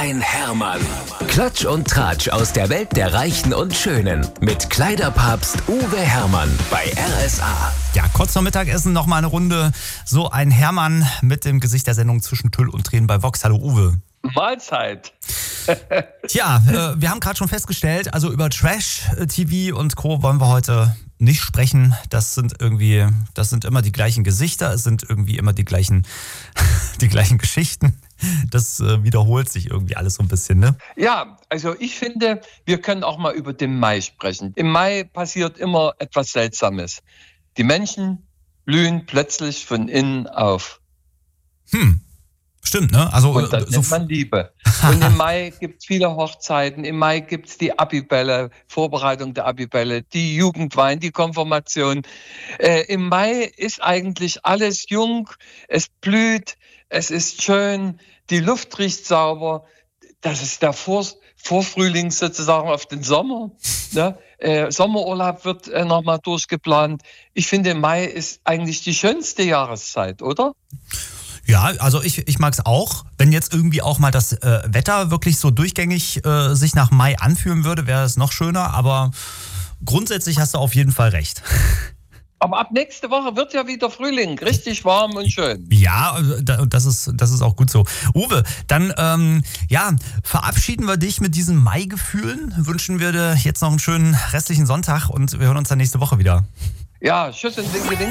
ein Hermann. Klatsch und Tratsch aus der Welt der Reichen und Schönen. Mit Kleiderpapst Uwe Hermann bei RSA. Ja, kurz vor Mittagessen noch mal eine Runde. So ein Hermann mit dem Gesicht der Sendung zwischen Tüll und Tränen bei Vox. Hallo Uwe. Mahlzeit. Tja, wir haben gerade schon festgestellt, also über Trash-TV und Co. wollen wir heute nicht sprechen. Das sind immer die gleichen Gesichter, es sind irgendwie immer die gleichen Geschichten. Das wiederholt sich irgendwie alles so ein bisschen, ne? Ja, also ich finde, wir können auch mal über den Mai sprechen. Im Mai passiert immer etwas Seltsames. Die Menschen blühen plötzlich von innen auf. Stimmt, ne? Also, und das nennt man Liebe. Und im Mai gibt es viele Hochzeiten, im Mai gibt es die Abibälle, Vorbereitung der Abibälle, die Jugendwein, die Konfirmation. Im Mai ist eigentlich alles jung, es blüht, es ist schön, die Luft riecht sauber. Das ist der Vorfrühling sozusagen auf den Sommer. Ne? Sommerurlaub wird nochmal durchgeplant. Ich finde, Mai ist eigentlich die schönste Jahreszeit, oder? Ja, also ich mag es auch. Wenn jetzt irgendwie auch mal das Wetter wirklich so durchgängig sich nach Mai anfühlen würde, wäre es noch schöner. Aber grundsätzlich hast du auf jeden Fall recht. Aber ab nächste Woche wird ja wieder Frühling, richtig warm und schön. Ja, das ist auch gut so. Uwe, dann verabschieden wir dich mit diesen Mai-Gefühlen. Wünschen wir dir jetzt noch einen schönen restlichen Sonntag und wir hören uns dann nächste Woche wieder. Ja, tschüss und winke, winke.